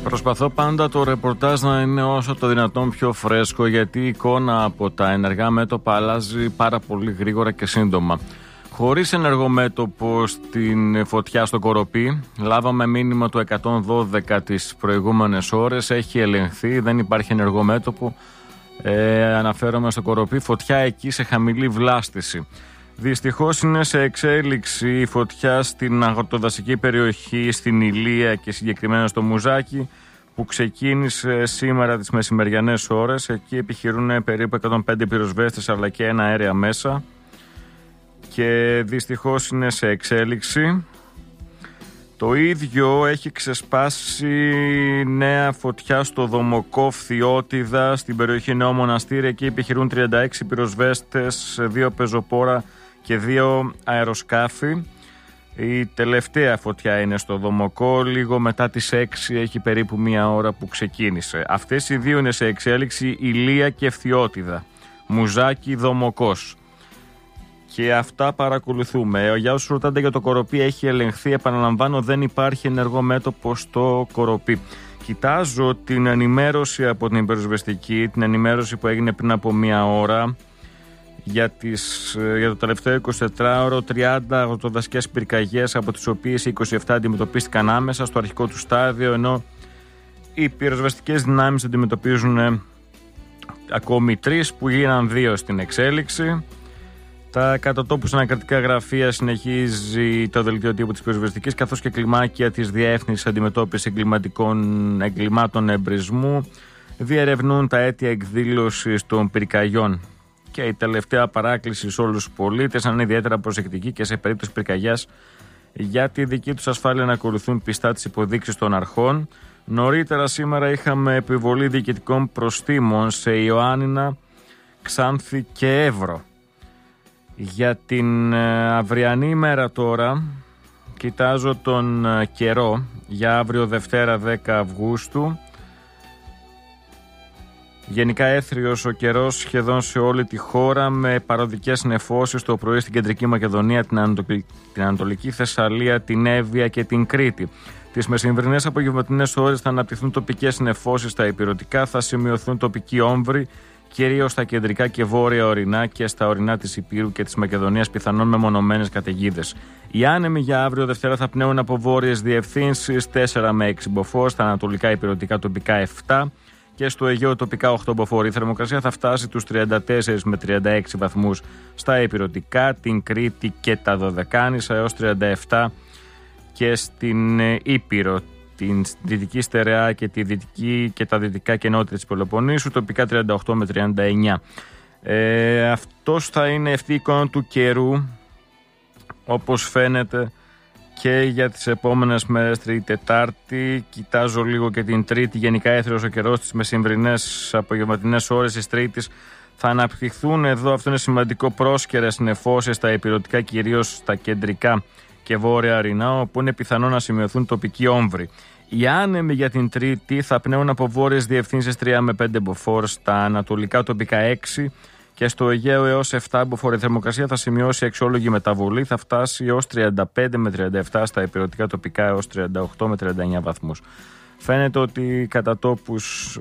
Προσπαθώ πάντα το ρεπορτάζ να είναι όσο το δυνατόν πιο φρέσκο, γιατί η εικόνα από τα ενεργά μέτωπα αλλάζει πάρα πολύ γρήγορα και σύντομα. Χωρίς ενεργό μέτωπο στην φωτιά στο Κοροπή, λάβαμε μήνυμα του 112 τις προηγούμενες ώρες, έχει ελεγχθεί, δεν υπάρχει ενεργό μέτωπο. Αναφέρομαι στο Κοροπή, φωτιά εκεί σε χαμηλή βλάστηση. Δυστυχώς είναι σε εξέλιξη η φωτιά στην αγροτοδασική περιοχή, στην Ηλία και συγκεκριμένα στο Μουζάκι, που ξεκίνησε σήμερα τις μεσημεριανές ώρες. Εκεί επιχειρούν περίπου 105 πυροσβέστες αλλά και ένα αέρια μέσα και δυστυχώς είναι σε εξέλιξη. Το ίδιο έχει ξεσπάσει νέα φωτιά στο Δομοκό Φθιώτιδα, στην περιοχή Νέο Μοναστήρι. Εκεί επιχειρούν 36 πυροσβέστες, 2 πεζοπόρα και 2 αεροσκάφη. Η τελευταία φωτιά είναι στο Δομοκό, λίγο μετά τις 6, έχει περίπου μία ώρα που ξεκίνησε. Αυτές οι δύο είναι σε εξέλιξη, Ηλία και Φθιώτιδα, Μουζάκι, Δομοκός. Και αυτά παρακολουθούμε. Για όσους ρωτάτε για το Κοροπή, έχει ελεγχθεί, επαναλαμβάνω, δεν υπάρχει ενεργό μέτωπο στο Κοροπή. Κοιτάζω την ενημέρωση από την πυροσβεστική, την ενημέρωση που έγινε πριν από μία ώρα, για το τελευταίο 24ωρο, 30 αγροτοδασικές πυρκαγιές, από τις οποίες 27 αντιμετωπίστηκαν άμεσα στο αρχικό του στάδιο, ενώ οι πυροσβεστικές δυνάμεις αντιμετωπίζουν ακόμη 3, που γίναν 2 στην εξέλιξη. Τα κατατόπους ανακριτικά γραφεία συνεχίζει το δελτίο τύπου της πυροσβεστικής, καθώς και κλιμάκια της Διεύθυνσης Αντιμετώπισης Εγκλημάτων Εμπρισμού διερευνούν τα αίτια εκδήλωσης των πυρκαγιών. Και η τελευταία παράκληση σε όλους τους πολίτες να είναι ιδιαίτερα προσεκτικοί και σε περίπτωση πυρκαγιάς για τη δική τους ασφάλεια να ακολουθούν πιστά τις υποδείξεις των αρχών. Νωρίτερα σήμερα είχαμε επιβολή διοικητικών προστίμων σε Ιωάννινα, Ξάνθη και Εύρο. Για την αυριανή ημέρα τώρα, κοιτάζω τον καιρό για αύριο Δευτέρα 10 Αυγούστου. Γενικά έθριος ο καιρός σχεδόν σε όλη τη χώρα, με παροδικές νεφώσεις το πρωί στην Κεντρική Μακεδονία, την Ανατολική Θεσσαλία, την Εύβοια και την Κρήτη. Τις μεσημβρινές απογευματινές ώρες θα αναπτυχθούν τοπικές νεφώσεις στα ηπειρωτικά, θα σημειωθούν τοπικοί όμβροι, κυρίως στα κεντρικά και βόρεια ορεινά και στα ορεινά της Ηπείρου και της Μακεδονίας, πιθανόν μεμονωμένες καταιγίδες. Οι άνεμοι για αύριο Δευτέρα θα πνέουν από βόρειες διευθύνσεις 4 με 6 μποφόρ, στα ανατολικά ηπειρωτικά τοπικά 7 και στο Αιγαίο τοπικά 8 μποφόρ. Η θερμοκρασία θα φτάσει τους 34 με 36 βαθμούς στα ηπειρωτικά, την Κρήτη και τα Δωδεκάνησα, έως 37 και στην Ήπειρο, την Δυτική Στερεά και τη Δυτική και τα Δυτικά και Νότια της Πελοποννήσου, τοπικά 38 με 39. Αυτός θα είναι αυτή η εικόνα του καιρού, όπως φαίνεται και για τις επόμενες μέρες, Τρίτη, Τετάρτη. Κοιτάζω λίγο και την Τρίτη, γενικά έθριος ο καιρός, τις μεσημβρινές απογευματινές ώρες της Τρίτης θα αναπτυχθούν εδώ, αυτό είναι σημαντικό, πρόσκαιρες νεφώσεις στα ηπειρωτικά, κυρίως στα κεντρικά και βόρεια ορεινά, όπου είναι πιθανό να σημειωθούν τοπικοί όμβροι. Οι άνεμοι για την Τρίτη θα πνέουν από βόρειες διευθύνσεις 3 με 5 μποφόρ, στα ανατολικά τοπικά 6 και στο Αιγαίο έως 7 μποφόρ. Η θερμοκρασία θα σημειώσει αξιόλογη μεταβολή, θα φτάσει έως 35 με 37, στα ηπειρωτικά τοπικά έως 38 με 39 βαθμούς. Φαίνεται ότι κατά τόπους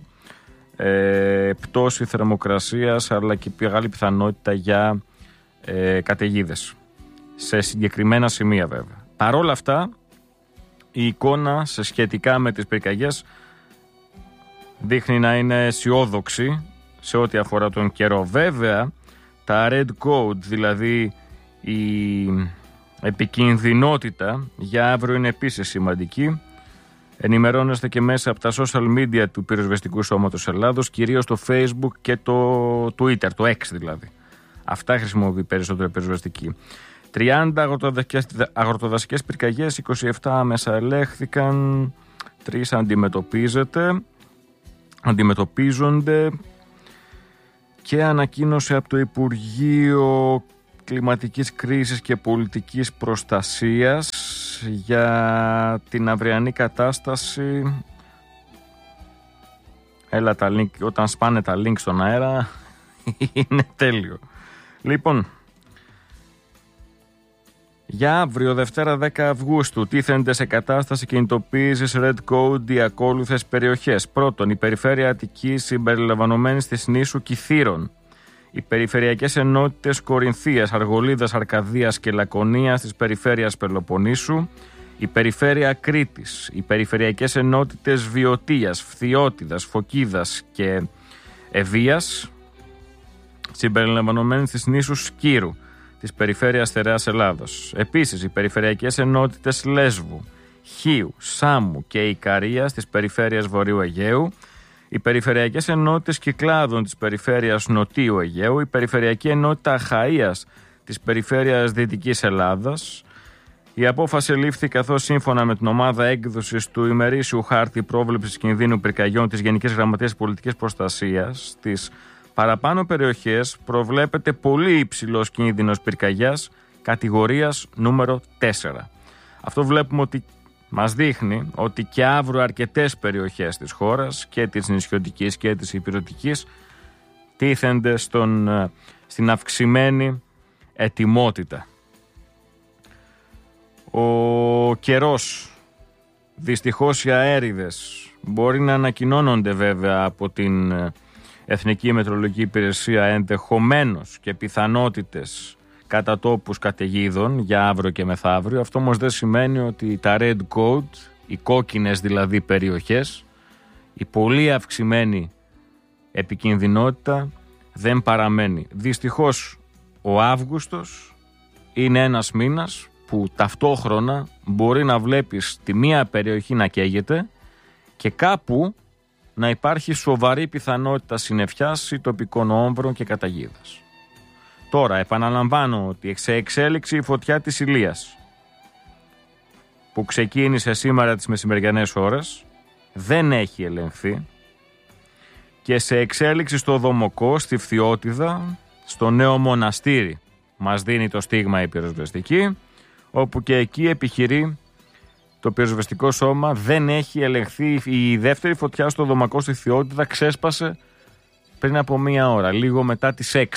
πτώση θερμοκρασίας, αλλά και μεγάλη πιθανότητα για καταιγίδες σε συγκεκριμένα σημεία βέβαια. Παρόλα αυτά, η εικόνα σε σχετικά με τις πυρκαγιές δείχνει να είναι αισιόδοξη σε ό,τι αφορά τον καιρό. Βέβαια, τα red code, δηλαδή η επικινδυνότητα για αύριο, είναι επίσης σημαντική. Ενημερώνεστε και μέσα από τα social media του Πυροσβεστικού Σώματος Ελλάδος, κυρίως το Facebook και το Twitter, το X δηλαδή. Αυτά χρησιμοποιεί περισσότερο η πυροσβεστική. 30 αγροτοδασικές πυρκαγιές, 27 άμεσα ελέγχθηκαν, 3 αντιμετωπίζονται και ανακοίνωσε από το Υπουργείο Κλιματικής Κρίσης και Πολιτικής Προστασίας για την αυριανή κατάσταση. Έλα τα link, όταν σπάνε τα link στον αέρα είναι τέλειο. Λοιπόν, Για αύριο, Δευτέρα 10 Αυγούστου, τίθενται σε κατάσταση κινητοποίησης Red Code οι ακόλουθες περιοχές. Πρώτον, η περιφέρεια Αττικής συμπεριλαμβανομένη της νήσου Κιθήρων. Οι περιφερειακές ενότητες Κορινθίας, Αργολίδας, Αρκαδίας και Λακωνίας της περιφέρειας Πελοποννήσου. Η περιφέρεια Κρήτης. Οι περιφερειακές ενότητες Βιωτίας, Φθιώτιδας, Φωκίδας και Ευβίας συμπεριλαμβανομένης της νήσου Σκύρου της περιφέρειας Στερεάς Ελλάδος. Επίσης, οι περιφερειακές ενότητες Λέσβου, Χίου, Σάμου και Ικαρίας της περιφέρειας Βορείου Αιγαίου, οι περιφερειακές ενότητες Κυκλάδων της περιφέρειας Νοτίου Αιγαίου, η περιφερειακή ενότητα Αχαΐας της περιφέρειας Δυτικής Ελλάδας. Η απόφαση λήφθη καθώς σύμφωνα με την ομάδα έκδοσης του ημερήσιου χάρτη πρόβλεψης κινδύνου πυρκαγιών της Γενικής Γραμματείας Πολιτικής Προστασίας, στις παραπάνω περιοχές προβλέπεται πολύ υψηλός κίνδυνος πυρκαγιάς κατηγορίας νούμερο 4. Αυτό βλέπουμε ότι μας δείχνει ότι και αύριο αρκετές περιοχές της χώρας και της νησιωτικής και της ηπειρωτικής τίθενται στην αυξημένη ετοιμότητα. Ο καιρός, δυστυχώς οι αέριδες μπορεί να ανακοινώνονται βέβαια από την Εθνική Μετεωρολογική Υπηρεσία ενδεχομένως και πιθανότητες κατά τόπους καταιγίδων για αύριο και μεθαύριο. Αυτό όμως δεν σημαίνει ότι τα Red Code, οι κόκκινες δηλαδή περιοχές, η πολύ αυξημένη επικινδυνότητα δεν παραμένει. Δυστυχώς ο Αύγουστος είναι ένας μήνας που ταυτόχρονα μπορεί να βλέπεις τη μία περιοχή να καίγεται και κάπου να υπάρχει σοβαρή πιθανότητα συννεφιάς ή τοπικών όμβρων και καταιγίδας. Τώρα επαναλαμβάνω ότι σε εξέλιξη η φωτιά της Ηλίας που ξεκίνησε σήμερα τις μεσημεριανές ώρες δεν έχει ελεγχθεί και σε εξέλιξη στο Δομοκό, στη Φθιώτιδα, στο νέο μοναστήρι μας δίνει το στίγμα η πυροσβεστική, όπου και εκεί επιχειρεί το πυροσβεστικό σώμα. Δεν έχει ελεγχθεί. Η δεύτερη φωτιά στο Δομακό στη Φθιώτιδα ξέσπασε πριν από 1 ώρα, λίγο μετά τις 6.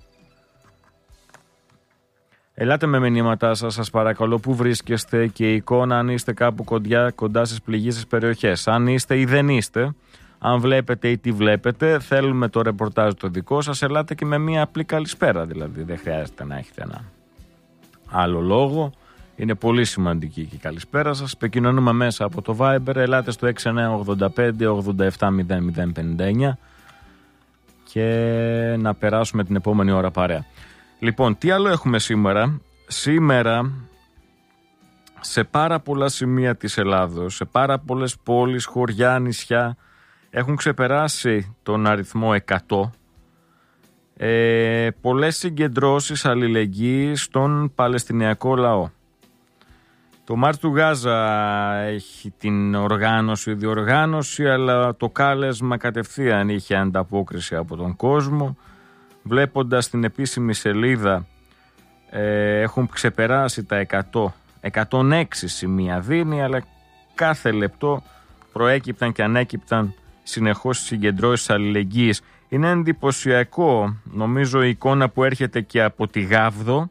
Ελάτε με μηνύματά σας παρακαλώ, που βρίσκεστε και εικόνα αν είστε κάπου κοντά στις πληγήσεις περιοχές. Αν είστε ή δεν είστε, αν βλέπετε ή τι βλέπετε, θέλουμε το ρεπορτάζ το δικό σας. Ελάτε και με μια απλή καλησπέρα, δηλαδή δεν χρειάζεται να έχετε ένα άλλο λόγο. Είναι πολύ σημαντική και η καλησπέρα σας. Επικοινωνούμε μέσα από το Viber. Ελάτε στο 6985-870059 και να περάσουμε την επόμενη ώρα παρέα. Λοιπόν, τι άλλο έχουμε σήμερα? Σήμερα σε πάρα πολλά σημεία της Ελλάδος, σε πάρα πολλές πόλεις, χωριά, νησιά έχουν ξεπεράσει τον αριθμό 100. Πολλές συγκεντρώσεις αλληλεγγύης στον Παλαιστινιακό λαό. Το Μάρς του Γάζα έχει την διοργάνωση, αλλά το κάλεσμα κατευθείαν είχε ανταπόκριση από τον κόσμο. Βλέποντας την επίσημη σελίδα, έχουν ξεπεράσει τα 106 σημεία δίνει, αλλά κάθε λεπτό προέκυπταν και ανέκυπταν συνεχώς συγκεντρώσεις αλληλεγγύης. Είναι εντυπωσιακό, νομίζω, η εικόνα που έρχεται και από τη Γάβδο,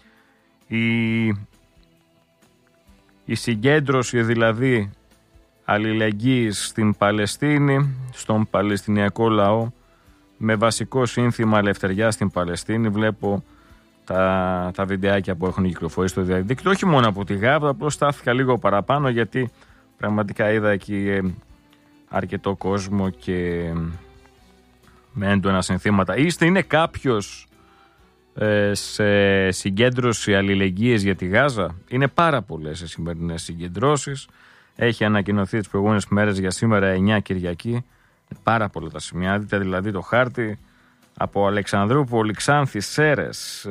η συγκέντρωση δηλαδή αλληλεγγύης στην Παλαιστίνη, στον Παλαιστινιακό λαό, με βασικό σύνθημα ελευθεριά στην Παλαιστίνη. Βλέπω τα βιντεάκια που έχουν κυκλοφορήσει στο διαδίκτυο, όχι μόνο από τη Γάβδο, απλώς στάθηκα λίγο παραπάνω γιατί πραγματικά είδα εκεί αρκετό κόσμο και με έντονα συνθήματα. Είναι κάποιος σε συγκέντρωση αλληλεγγύης για τη Γάζα? Είναι πάρα πολλές οι σημερινές συγκεντρώσεις. Έχει ανακοινωθεί τις προηγούμενες μέρες για σήμερα 9 Κυριακή. Πάρα πολλά τα σημεία. Δείτε δηλαδή το χάρτη από Αλεξανδρούπολη, Ξάνθη, Σέρες,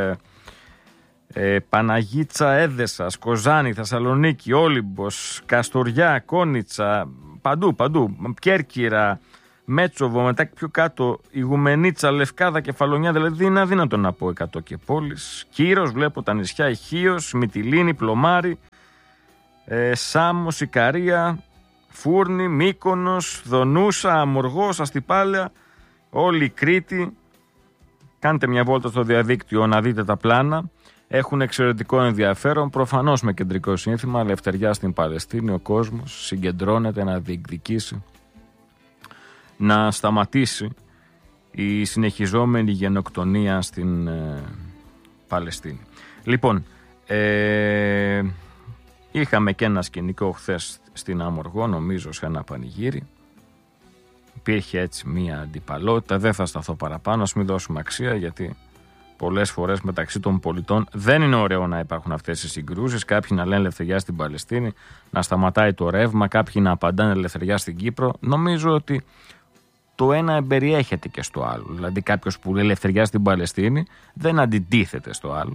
Παναγίτσα, Έδεσα, Κοζάνη, Θεσσαλονίκη, Όλυμπος, Καστοριά, Κόνιτσα, παντού, Κέρκυρα, Μέτσοβο, μετά πιο κάτω Ιγουμενίτσα, Λευκάδα, Κεφαλονιά, δηλαδή είναι αδύνατο να πω 100 και πόλεις. Κύρος, βλέπω τα νησιά, Ηχείος, Μυτιλήνη, Πλωμάρη, Σάμος, Ικαρία, Φούρνη, Μύκονος, Δονούσα, Αμοργός, Αστυπάλαια, όλη η Κρήτη. Κάντε μια βόλτα στο διαδίκτυο να δείτε τα πλάνα. έχουν εξαιρετικό ενδιαφέρον, προφανώς με κεντρικό σύνθημα ελευθεριά στην Παλαιστίνη. Ο κόσμος συγκεντρώνεται να διεκδικήσει, να σταματήσει η συνεχιζόμενη γενοκτονία στην Παλαιστίνη. Λοιπόν, είχαμε και ένα σκηνικό χθες στην Αμοργό, νομίζω σε ένα πανηγύρι. Υπήρχε έτσι μία αντιπαλότητα, δεν θα σταθώ παραπάνω, ας μην δώσουμε αξία, γιατί πολλές φορές μεταξύ των πολιτών δεν είναι ωραίο να υπάρχουν αυτές οι συγκρούσεις. Κάποιοι να λένε ελευθεριά στην Παλαιστίνη, να σταματάει το ρεύμα, κάποιοι να απαντάνε ελευθεριά στην Κύπρο. Νομίζω ότι το ένα εμπεριέχεται και στο άλλο. Δηλαδή κάποιος που λέει ελευθεριά στην Παλαιστίνη δεν αντιτίθεται στο άλλο.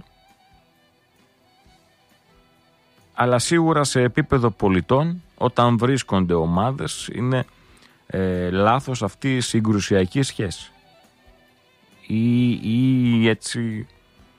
Αλλά σίγουρα σε επίπεδο πολιτών, όταν βρίσκονται ομάδες, είναι λάθος αυτή η συγκρουσιακή σχέση. Ή έτσι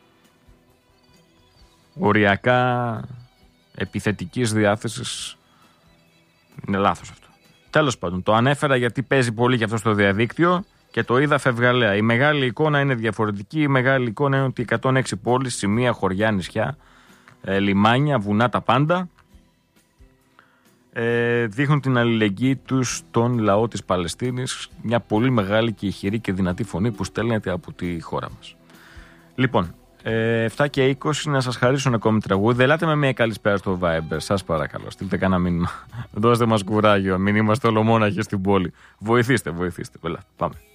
οριακά επιθετικής διάθεσης, είναι λάθος αυτό. Τέλος πάντων, το ανέφερα γιατί παίζει πολύ και αυτό στο διαδίκτυο και το είδα φευγαλέα. Η μεγάλη εικόνα είναι διαφορετική. Η μεγάλη εικόνα είναι ότι 106 πόλεις, σημεία, χωριά, νησιά, λιμάνια, βουνά, τα πάντα δείχνουν την αλληλεγγύη τους στον λαό της Παλαιστίνης. Μια πολύ μεγάλη και ηχηρή και δυνατή φωνή που στέλνεται από τη χώρα μας. Λοιπόν, 7 και 20 να σας χαρίσω ένα ακόμη τραγούδι. Ελάτε με μια καλησπέρα στο Viber, σας παρακαλώ. Στείλτε κανένα μήνυμα. Δώστε μας κουράγιο, μην είμαστε ολομόναχοι στην πόλη. Βοηθήστε. Πάμε.